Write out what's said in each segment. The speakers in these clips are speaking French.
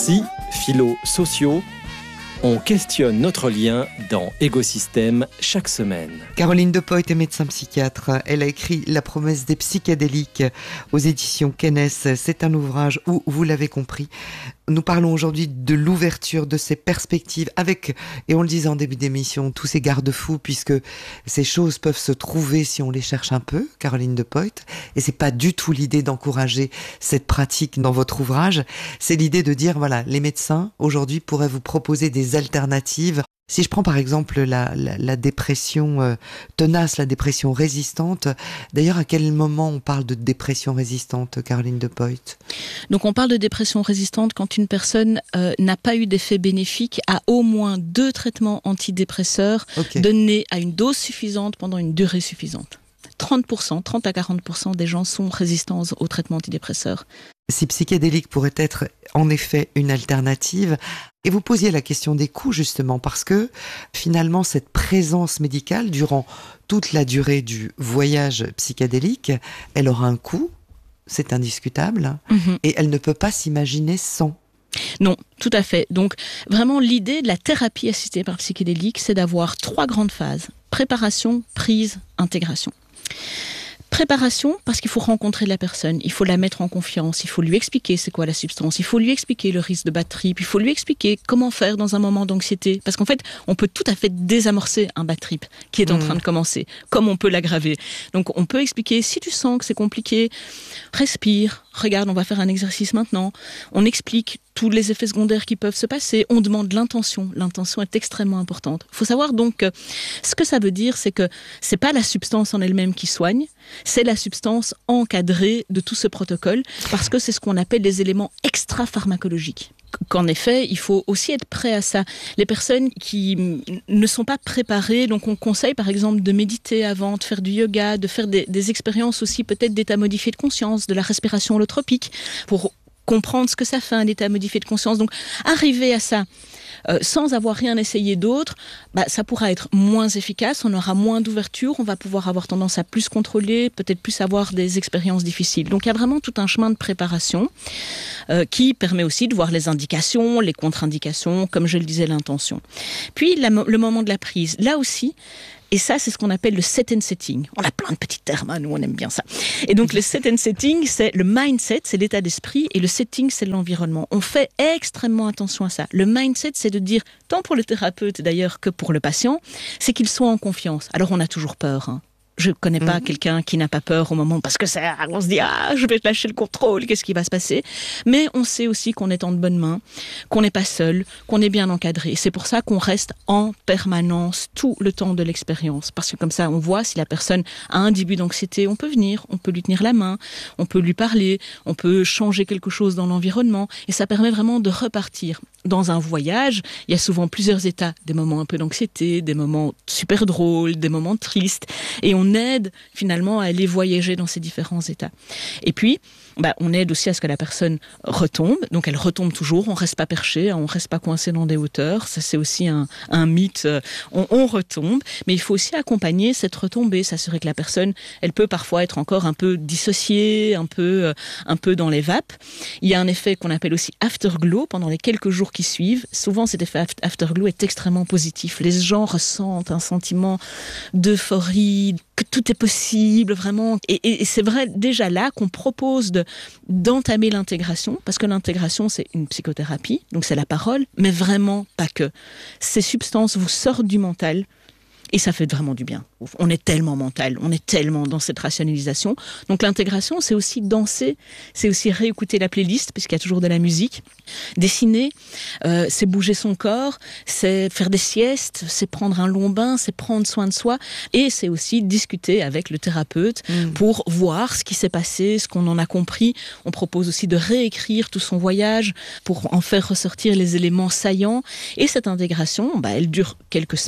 Psy, philo, sociaux, on questionne notre lien dans Égosystème chaque semaine. Caroline Depoit est médecin psychiatre. Elle a écrit La promesse des psychédéliques aux éditions Kennes. C'est un ouvrage où, vous l'avez compris, nous parlons aujourd'hui de l'ouverture de ces perspectives avec, et on le disait en début d'émission, tous ces garde-fous, puisque ces choses peuvent se trouver si on les cherche un peu, Caroline Depoit. Et c'est pas du tout l'idée d'encourager cette pratique dans votre ouvrage. C'est l'idée de dire, voilà, les médecins aujourd'hui pourraient vous proposer des alternatives. Si je prends par exemple la dépression tenace, la dépression résistante, d'ailleurs à quel moment on parle de dépression résistante, Caroline Depoit ? Donc on parle de dépression résistante quand une personne n'a pas eu d'effet bénéfique à au moins 2 traitements antidépresseurs donnés à une dose suffisante pendant une durée suffisante. 30 à 40% des gens sont résistants aux traitements antidépresseurs. Si psychédélique pourrait être en effet une alternative, et vous posiez la question des coûts justement, parce que finalement cette présence médicale durant toute la durée du voyage psychédélique, elle aura un coût, c'est indiscutable, et elle ne peut pas s'imaginer sans. Non, tout à fait. Donc vraiment l'idée de la thérapie assistée par psychédélique, c'est d'avoir 3 grandes phases. Préparation, prise, intégration. Préparation, parce qu'il faut rencontrer la personne, il faut la mettre en confiance, il faut lui expliquer c'est quoi la substance, il faut lui expliquer le risque de bad trip, il faut lui expliquer comment faire dans un moment d'anxiété. Parce qu'en fait, on peut tout à fait désamorcer un bad trip qui est en train de commencer, comme on peut l'aggraver. Donc on peut expliquer, si tu sens que c'est compliqué, respire, regarde, on va faire un exercice maintenant, on explique tous les effets secondaires qui peuvent se passer, on demande l'intention. L'intention est extrêmement importante. Il faut savoir donc que ce que ça veut dire, c'est que c'est pas la substance en elle-même qui soigne, c'est la substance encadrée de tout ce protocole, parce que c'est ce qu'on appelle les éléments extra-pharmacologiques. Qu'en effet, il faut aussi être prêt à ça. Les personnes qui ne sont pas préparées, donc on conseille par exemple de méditer avant, de faire du yoga, de faire des expériences aussi peut-être d'état modifié de conscience, de la respiration holotropique, pour comprendre ce que ça fait un état modifié de conscience. Donc arriver à ça sans avoir rien essayé d'autre, ça pourra être moins efficace, on aura moins d'ouverture, on va pouvoir avoir tendance à plus contrôler, peut-être plus avoir des expériences difficiles. Donc il y a vraiment tout un chemin de préparation qui permet aussi de voir les indications, les contre-indications, comme je le disais, l'intention. Puis le moment de la prise, là aussi, et ça, c'est ce qu'on appelle le set and setting. On a plein de petits termes, nous, on aime bien ça. Et donc, le set and setting, c'est le mindset, c'est l'état d'esprit, et le setting, c'est l'environnement. On fait extrêmement attention à ça. Le mindset, c'est de dire, tant pour le thérapeute d'ailleurs que pour le patient, c'est qu'il soit en confiance. Alors, on a toujours peur, Je connais pas quelqu'un qui n'a pas peur au moment, parce que on se dit, je vais lâcher le contrôle, qu'est-ce qui va se passer? Mais on sait aussi qu'on est en de bonnes mains, qu'on n'est pas seul, qu'on est bien encadré. C'est pour ça qu'on reste en permanence tout le temps de l'expérience. Parce que comme ça, on voit si la personne a un début d'anxiété, on peut venir, on peut lui tenir la main, on peut lui parler, on peut changer quelque chose dans l'environnement. Et ça permet vraiment de repartir. Dans un voyage, il y a souvent plusieurs états, des moments un peu d'anxiété, des moments super drôles, des moments tristes, et on aide finalement à aller voyager dans ces différents états. Et puis, on aide aussi à ce que la personne retombe, donc elle retombe toujours, on reste pas perché, on reste pas coincé dans des hauteurs, ça c'est aussi un mythe, on retombe, mais il faut aussi accompagner cette retombée, s'assurer que la personne, elle peut parfois être encore un peu dissociée, un peu dans les vapes. Il y a un effet qu'on appelle aussi afterglow pendant les quelques jours qui suivent. Souvent, cet effet afterglow est extrêmement positif. Les gens ressentent un sentiment d'euphorie, que tout est possible, vraiment. Et c'est vrai, déjà là, qu'on propose d'entamer l'intégration, parce que l'intégration, c'est une psychothérapie, donc c'est la parole, mais vraiment pas que. Ces substances vous sortent du mental, et ça fait vraiment du bien. On est tellement mental, on est tellement dans cette rationalisation. Donc l'intégration, c'est aussi danser, c'est aussi réécouter la playlist, puisqu'il y a toujours de la musique. Dessiner, c'est bouger son corps, c'est faire des siestes, c'est prendre un long bain, c'est prendre soin de soi. Et c'est aussi discuter avec le thérapeute pour voir ce qui s'est passé, ce qu'on en a compris. On propose aussi de réécrire tout son voyage pour en faire ressortir les éléments saillants. Et cette intégration, elle dure quelques semaines.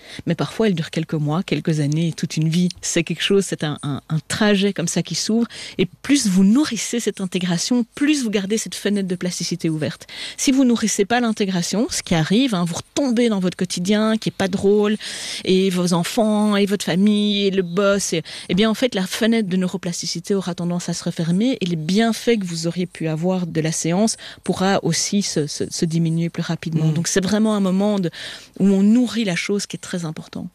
mais parfois elle dure quelques mois, quelques années, toute une vie. C'est quelque chose, c'est un trajet comme ça qui s'ouvre, et plus vous nourrissez cette intégration, plus vous gardez cette fenêtre de plasticité ouverte. Si vous nourrissez pas l'intégration, ce qui arrive, vous retombez dans votre quotidien qui est pas drôle, et vos enfants, et votre famille, et le boss, et bien en fait la fenêtre de neuroplasticité aura tendance à se refermer, et les bienfaits que vous auriez pu avoir de la séance pourra aussi se diminuer plus rapidement. Donc c'est vraiment un moment où on nourrit la chose qui est très important.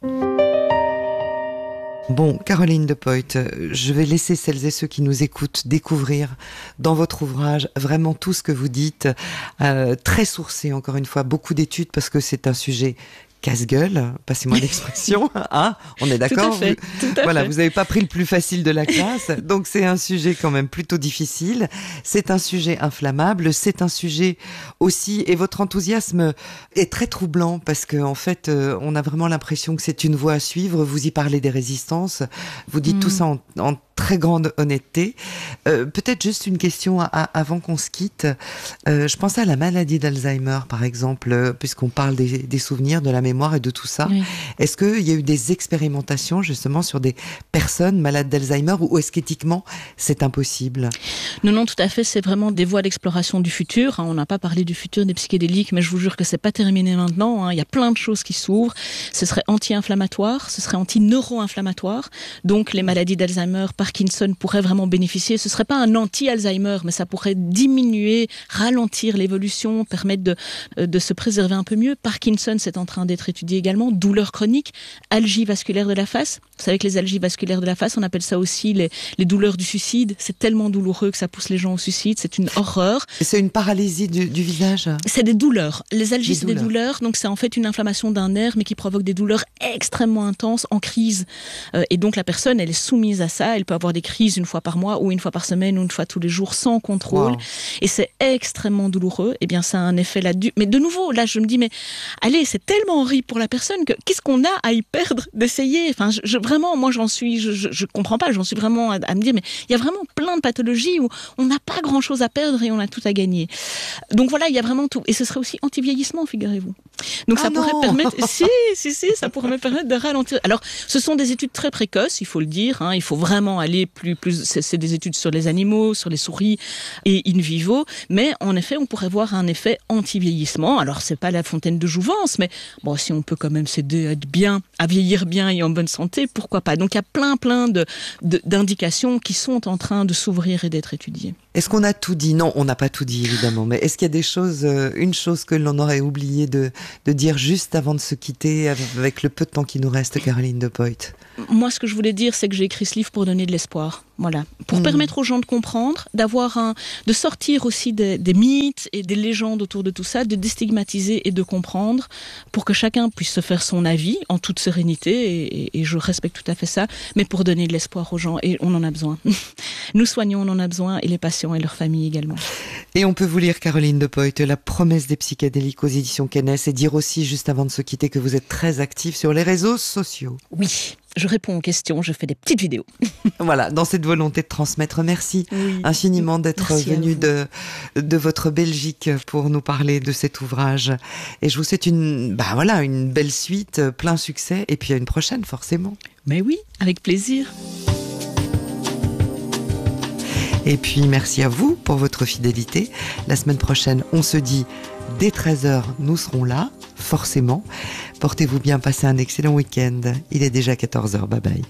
Bon, Caroline De Poyt, je vais laisser celles et ceux qui nous écoutent découvrir dans votre ouvrage vraiment tout ce que vous dites, très sourcé encore une fois, beaucoup d'études parce que c'est un sujet casse-gueule, passez-moi l'expression, hein, on est d'accord? Tout à fait. Vous n'avez pas pris le plus facile de la classe, donc c'est un sujet quand même plutôt difficile, c'est un sujet inflammable, c'est un sujet aussi, et votre enthousiasme est très troublant parce que en fait, on a vraiment l'impression que c'est une voie à suivre, vous y parlez des résistances, vous dites tout ça en très grande honnêteté. Peut-être juste une question avant qu'on se quitte. Je pensais à la maladie d'Alzheimer, par exemple, puisqu'on parle des souvenirs, de la mémoire et de tout ça. Oui. Est-ce qu'il y a eu des expérimentations justement sur des personnes malades d'Alzheimer ou est-ce qu'éthiquement c'est impossible? Non, tout à fait. C'est vraiment des voies d'exploration du futur. On n'a pas parlé du futur des psychédéliques, mais je vous jure que c'est pas terminé maintenant. Il y a plein de choses qui s'ouvrent. Ce serait anti-inflammatoire, ce serait anti-neuro-inflammatoire. Donc les maladies d'Alzheimer, Parkinson pourrait vraiment bénéficier. Ce ne serait pas un anti-Alzheimer, mais ça pourrait diminuer, ralentir l'évolution, permettre de se préserver un peu mieux. Parkinson, c'est en train d'être étudié également. Douleurs chroniques, algie vasculaire de la face. Vous savez que les algies vasculaires de la face, on appelle ça aussi les douleurs du suicide. C'est tellement douloureux que ça pousse les gens au suicide. C'est une horreur. Et c'est une paralysie du visage? C'est des douleurs. Les algies, c'est des douleurs. Donc c'est en fait une inflammation d'un nerf, mais qui provoque des douleurs extrêmement intenses en crise. Et donc la personne, elle est soumise à ça. Elle peut avoir des crises une fois par mois ou une fois par semaine ou une fois tous les jours sans contrôle. Wow. Et c'est extrêmement douloureux. Eh bien, ça a un effet là-dessus. Mais de nouveau, là, je me dis, mais allez, c'est tellement horrible pour la personne que qu'est-ce qu'on a à y perdre d'essayer? Enfin, vraiment, moi, je comprends pas. J'en suis vraiment à me dire, mais il y a vraiment plein de pathologies où on n'a pas grand-chose à perdre et on a tout à gagner. Donc voilà, il y a vraiment tout. Et ce serait aussi anti-vieillissement, figurez-vous. Donc ça pourrait permettre, ça pourrait me permettre de ralentir. Alors, ce sont des études très précoces, il faut le dire. Il faut vraiment aller plus. C'est des études sur les animaux, sur les souris et in vivo. Mais en effet, on pourrait voir un effet anti-vieillissement. Alors, c'est pas la fontaine de jouvence, mais bon, si on peut quand même s'aider à être bien, à vieillir bien et en bonne santé, pourquoi pas. Donc, il y a plein d'indications qui sont en train de s'ouvrir et d'être étudiées. Est-ce qu'on a tout dit? Non, on n'a pas tout dit, évidemment. Mais est-ce qu'il y a des choses, une chose que l'on aurait oublié de dire juste avant de se quitter, avec le peu de temps qui nous reste, Caroline De Poyt? Moi, ce que je voulais dire, c'est que j'ai écrit ce livre pour donner de l'espoir. Voilà. Pour permettre aux gens de comprendre, de sortir aussi des mythes et des légendes autour de tout ça, de déstigmatiser et de comprendre, pour que chacun puisse se faire son avis en toute sérénité, et je respecte tout à fait ça, mais pour donner de l'espoir aux gens, et on en a besoin. Nous soignons, on en a besoin, et les patients et leurs familles également. Et on peut vous lire, Caroline De Poyt, La promesse des psychédéliques aux éditions Kennes, et dire aussi, juste avant de se quitter, que vous êtes très active sur les réseaux sociaux. Oui. Je réponds aux questions, je fais des petites vidéos. Voilà, dans cette volonté de transmettre. Merci infiniment d'être venu de votre Belgique pour nous parler de cet ouvrage. Et je vous souhaite une belle suite, plein succès, et puis à une prochaine, forcément. Mais oui, avec plaisir. Et puis merci à vous pour votre fidélité. La semaine prochaine, on se dit dès 13h, nous serons là, forcément. Portez-vous bien, passez un excellent week-end. Il est déjà 14h, bye bye.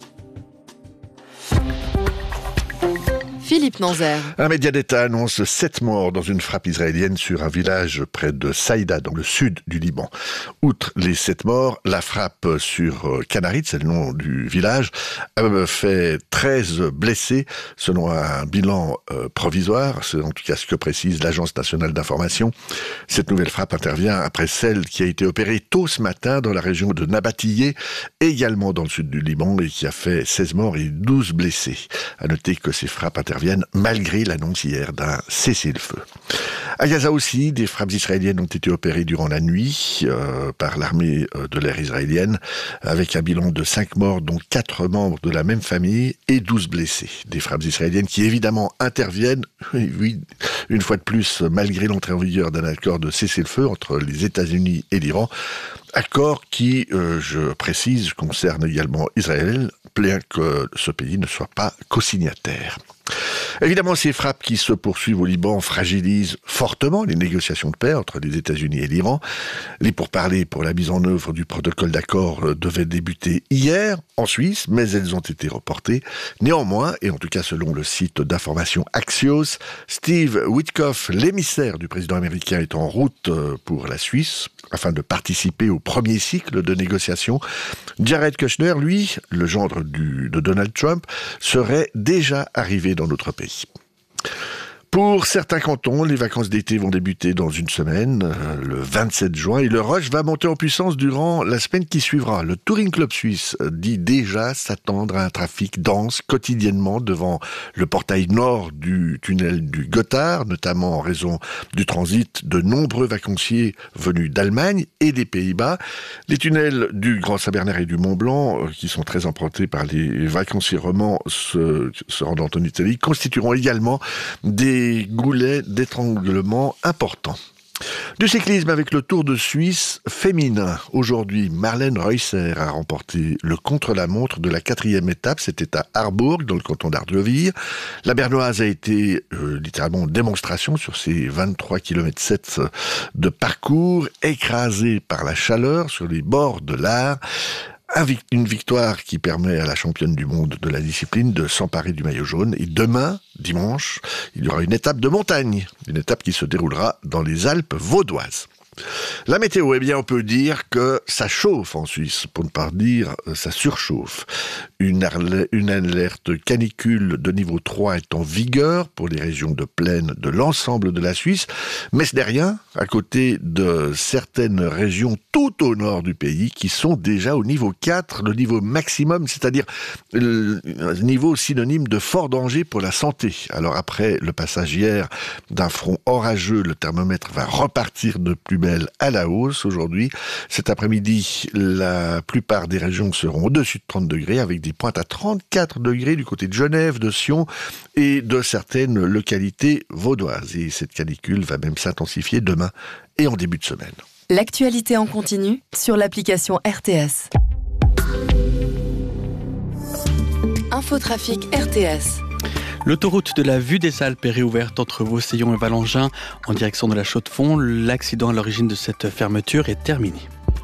Philippe Nanzer. Un média d'État annonce 7 morts dans une frappe israélienne sur un village près de Saïda, dans le sud du Liban. Outre les 7 morts, la frappe sur Canarit, c'est le nom du village, a fait 13 blessés, selon un bilan provisoire. C'est en tout cas ce que précise l'Agence nationale d'information. Cette nouvelle frappe intervient après celle qui a été opérée tôt ce matin dans la région de Nabatillé, également dans le sud du Liban, et qui a fait 16 morts et 12 blessés. À noter que ces frappes interviennent malgré l'annonce hier d'un cessez-le-feu. À Gaza aussi, des frappes israéliennes ont été opérées durant la nuit par l'armée de l'air israélienne, avec un bilan de 5 morts, dont 4 membres de la même famille et 12 blessés. Des frappes israéliennes qui évidemment interviennent, oui, une fois de plus, malgré l'entrée en vigueur d'un accord de cessez-le-feu entre les États-Unis et l'Iran. Accord qui, je précise, concerne également Israël, bien que ce pays ne soit pas co-signataire. Évidemment, ces frappes qui se poursuivent au Liban fragilisent fortement les négociations de paix entre les États-Unis et l'Iran. Les pourparlers pour la mise en œuvre du protocole d'accord devaient débuter hier en Suisse, mais elles ont été reportées. Néanmoins, et en tout cas selon le site d'information Axios, Steve Witkoff, l'émissaire du président américain, est en route pour la Suisse afin de participer au premier cycle de négociations. Jared Kushner, lui, le gendre de Donald Trump, serait déjà arrivé dans notre pays. Pour certains cantons, les vacances d'été vont débuter dans une semaine, le 27 juin, et le rush va monter en puissance durant la semaine qui suivra. Le Touring Club Suisse dit déjà s'attendre à un trafic dense quotidiennement devant le portail nord du tunnel du Gotthard, notamment en raison du transit de nombreux vacanciers venus d'Allemagne et des Pays-Bas. Les tunnels du Grand Saint-Bernard et du Mont-Blanc, qui sont très empruntés par les vacanciers romans se rendant en Italie, constitueront également des goulets d'étranglement importants. Du cyclisme avec le Tour de Suisse féminin. Aujourd'hui, Marlène Reusser a remporté le contre-la-montre de la 4e étape. C'était à Harburg, dans le canton d'Ardeville. La Bernoise a été littéralement en démonstration sur ses 23,7 km de parcours, écrasée par la chaleur sur les bords de l'Ar. Une victoire qui permet à la championne du monde de la discipline de s'emparer du maillot jaune. Et demain, dimanche, il y aura une étape de montagne, une étape qui se déroulera dans les Alpes vaudoises. La météo, eh bien, on peut dire que ça chauffe en Suisse, pour ne pas dire ça surchauffe. Une alerte canicule de niveau 3 est en vigueur pour les régions de plaine de l'ensemble de la Suisse, mais ce n'est rien à côté de certaines régions tout au nord du pays qui sont déjà au niveau 4, le niveau maximum, c'est-à-dire un niveau synonyme de fort danger pour la santé. Alors après le passage hier d'un front orageux, le thermomètre va repartir de plus belle à la hausse aujourd'hui. Cet après-midi, la plupart des régions seront au-dessus de 30 degrés, avec des pointes à 34 degrés du côté de Genève, de Sion et de certaines localités vaudoises. Et cette canicule va même s'intensifier demain et en début de semaine. L'actualité en continu sur l'application RTS. Infotrafic RTS. L'autoroute de la Vue des Alpes est réouverte entre Vaucillon et Valangin en direction de la Chaux-de-Fonds. L'accident à l'origine de cette fermeture est terminé.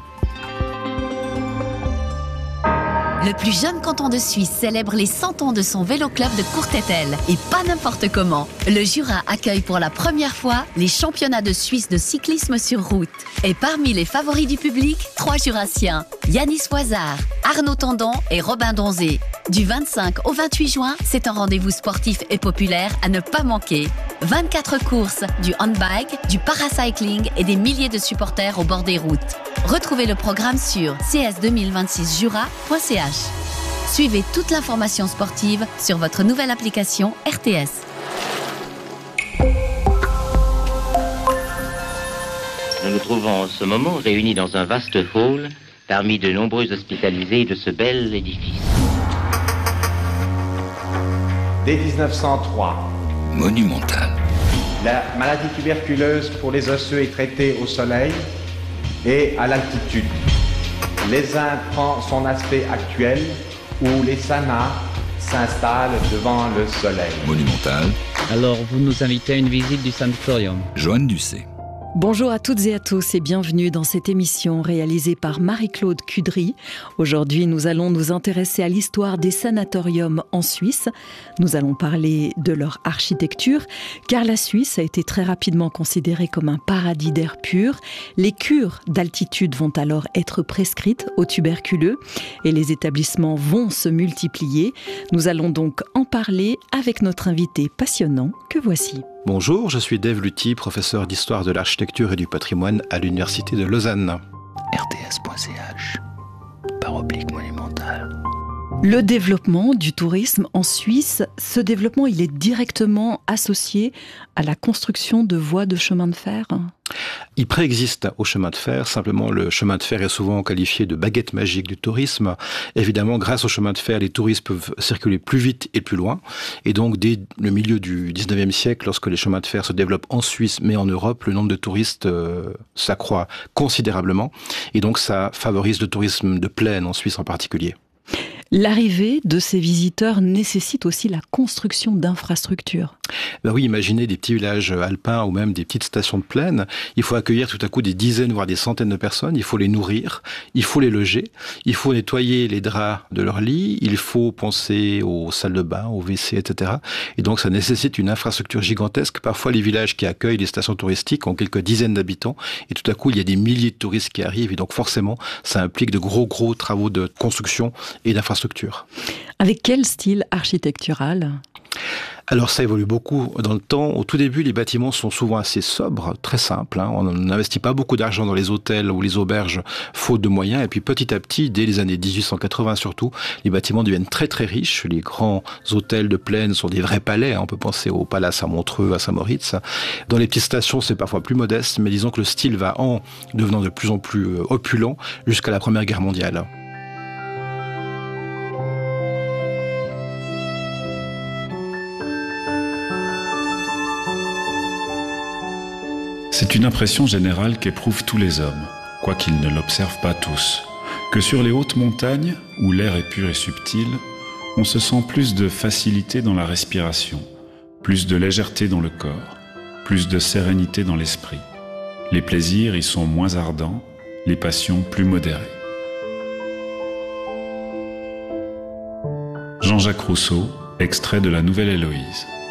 Le plus jeune canton de Suisse célèbre les 100 ans de son vélo-club de Courtétel. Et pas n'importe comment. Le Jura accueille pour la première fois les championnats de Suisse de cyclisme sur route. Et parmi les favoris du public, 3 Jurassiens. Yanis Voisard, Arnaud Tendon et Robin Donzé. Du 25 au 28 juin, c'est un rendez-vous sportif et populaire à ne pas manquer. 24 courses, du handbike, du paracycling et des milliers de supporters au bord des routes. Retrouvez le programme sur cs2026jura.ch. Suivez toute l'information sportive sur votre nouvelle application RTS. Nous nous trouvons en ce moment réunis dans un vaste hall parmi de nombreux hospitalisés de ce bel édifice. Dès 1903. Monumental. La maladie tuberculeuse pour les osseux est traitée au soleil et à l'altitude. L'Aisin prend son aspect actuel où les sanas s'installent devant le soleil. Monumental. Alors, vous nous invitez à une visite du sanatorium. Joanne Ducé. Bonjour à toutes et à tous et bienvenue dans cette émission réalisée par Marie-Claude Cudry. Aujourd'hui, nous allons nous intéresser à l'histoire des sanatoriums en Suisse. Nous allons parler de leur architecture, car la Suisse a été très rapidement considérée comme un paradis d'air pur. Les cures d'altitude vont alors être prescrites aux tuberculeux et les établissements vont se multiplier. Nous allons donc en parler avec notre invité passionnant que voici. Bonjour, je suis Dave Lutti, professeur d'histoire de l'architecture et du patrimoine à l'Université de Lausanne. RTS.ch / monumental. Le développement du tourisme en Suisse, ce développement, il est directement associé à la construction de voies de chemin de fer. Il préexiste au chemin de fer, simplement le chemin de fer est souvent qualifié de baguette magique du tourisme. Évidemment, grâce au chemin de fer, les touristes peuvent circuler plus vite et plus loin. Et donc, dès le milieu du 19e siècle, lorsque les chemins de fer se développent en Suisse, mais en Europe, le nombre de touristes s'accroît considérablement. Et donc, ça favorise le tourisme de plaine en Suisse en particulier. L'arrivée de ces visiteurs nécessite aussi la construction d'infrastructures. Ben oui, imaginez des petits villages alpins ou même des petites stations de plaine. Il faut accueillir tout à coup des dizaines, voire des centaines de personnes. Il faut les nourrir, il faut les loger, il faut nettoyer les draps de leur lit, il faut penser aux salles de bain, aux WC, etc. Et donc ça nécessite une infrastructure gigantesque. Parfois, les villages qui accueillent les stations touristiques ont quelques dizaines d'habitants. Et tout à coup, il y a des milliers de touristes qui arrivent. Et donc forcément, ça implique de gros travaux de construction et d'infrastructure. Avec quel style architectural ? Alors ça évolue beaucoup dans le temps. Au tout début, les bâtiments sont souvent assez sobres, très simples. On n'investit pas beaucoup d'argent dans les hôtels ou les auberges, faute de moyens. Et puis petit à petit, dès les années 1880 surtout, les bâtiments deviennent très très riches. Les grands hôtels de plaine sont des vrais palais. On peut penser au palace à Montreux, à Saint-Moritz. Dans les petites stations, c'est parfois plus modeste, mais disons que le style va en devenant de plus en plus opulent jusqu'à la Première Guerre mondiale. C'est une impression générale qu'éprouvent tous les hommes, quoiqu'ils ne l'observent pas tous, que sur les hautes montagnes, où l'air est pur et subtil, on se sent plus de facilité dans la respiration, plus de légèreté dans le corps, plus de sérénité dans l'esprit. Les plaisirs y sont moins ardents, les passions plus modérées. Jean-Jacques Rousseau, extrait de la Nouvelle Héloïse.